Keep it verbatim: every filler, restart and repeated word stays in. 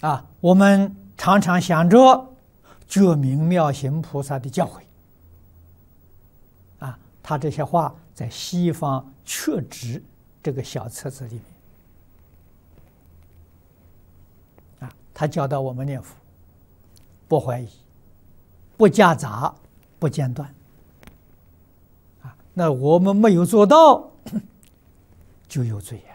啊，我们常常想着觉明妙行菩萨的教诲啊，他这些话在西方确指这个小册子里面啊，他教导我们念佛，不怀疑，不夹杂，不间断啊。那我们没有做到，就有罪呀。